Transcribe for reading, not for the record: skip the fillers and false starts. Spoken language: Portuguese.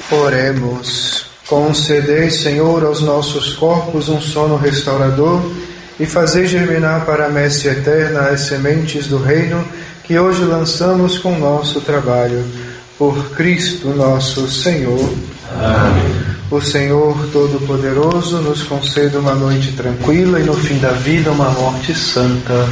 Oremos. Concedei, Senhor, aos nossos corpos um sono restaurador e fazei germinar para a messe eterna as sementes do reino que hoje lançamos com nosso trabalho. Por Cristo nosso Senhor. Amém. O Senhor Todo-Poderoso nos conceda uma noite tranquila e no fim da vida uma morte santa.